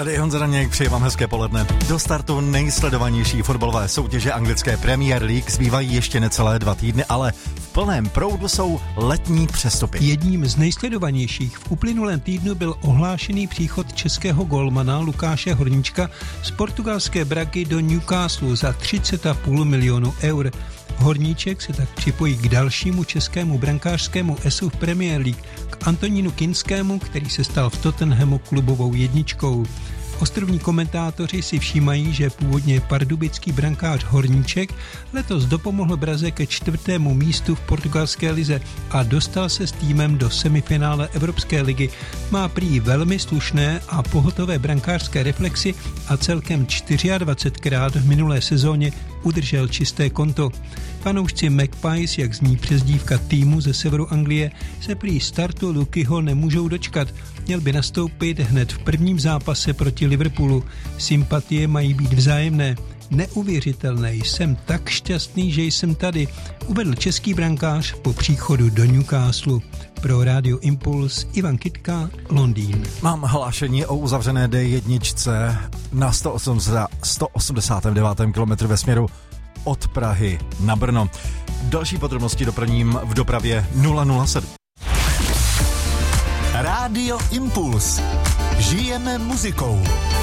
Tady Honza Daněk, přeji vám hezké poledne. Do startu nejsledovanější fotbalové soutěže anglické Premier League zbývají ještě necelé 2 týdny, ale v plném proudu jsou letní přestupy. Jedním z nejsledovanějších v uplynulém týdnu byl ohlášený příchod českého golmana Lukáše Horníčka z portugalské Bragy do Newcastle za 30,5 milionu eur. Horníček se tak připojí k dalšímu českému brankářskému esu v Premier League, k Antonínu Kinskému, který se stal v Tottenhamu klubovou jedničkou. Ostrovní komentátoři si všímají, že původně pardubický brankář Horníček letos dopomohl Braze ke 4. místu v portugalské lize a dostal se s týmem do semifinále Evropské ligy. Má prý velmi slušné a pohotové brankářské reflexy a celkem 24krát v minulé sezóně udržel čisté konto. Fanoušci Magpies, jak zní přezdívka týmu ze severu Anglie, se prý startu Lukyho nemůžou dočkat. Měl by nastoupit hned v prvním zápase proti Liverpoolu. Sympatie mají být vzájemné. Neuvěřitelné, jsem tak šťastný, že jsem tady, uvedl český brankář po příchodu do Newcastle. Pro Radio Impuls Ivan Kytka, Londýn. Mám hlášení o uzavřené D1 na 189. kilometru ve směru od Prahy na Brno. Další podrobnosti doplním v dopravě 007. Rádio Impuls. Žijeme muzikou.